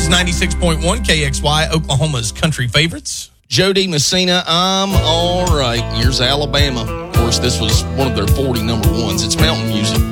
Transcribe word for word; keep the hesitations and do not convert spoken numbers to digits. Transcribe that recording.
is ninety-six point one K X Y, Oklahoma's country favorites. Jody Messina, I'm all right. Here's Alabama. Of course, this was one of their forty number ones. It's mountain music.